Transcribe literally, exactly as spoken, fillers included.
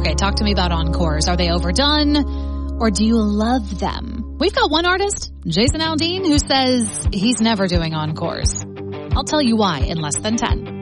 Okay, talk to me about encores. Are they overdone or do you love them? We've got one artist, Jason Aldean, who says he's never doing encores. I'll tell you why in less than ten.